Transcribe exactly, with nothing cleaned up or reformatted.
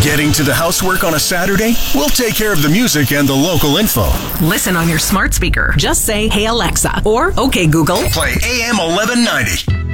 Getting to the housework on a Saturday? We'll take care of the music and the local info. Listen on your smart speaker. Just say, "Hey Alexa," or "Okay Google." Play A M eleven ninety.